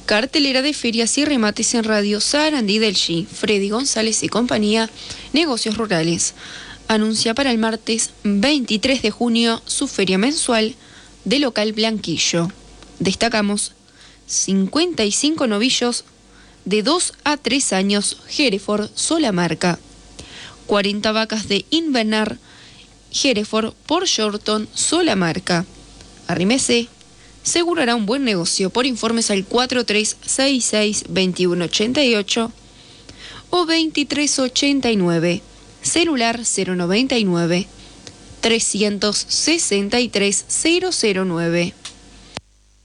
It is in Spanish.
Cartelera de ferias y remates en Radio Sarandí del G. Freddy González y compañía, Negocios Rurales. Anuncia para el martes 23 de junio su feria mensual de local Blanquillo. Destacamos 55 novillos de 2 a 3 años, Hereford, sola marca. 40 vacas de Invernar, Hereford por Shorton, sola marca. Arrímese, seguro hará un buen negocio. Por informes al 4366-2188 o 2389, celular 099 363 009.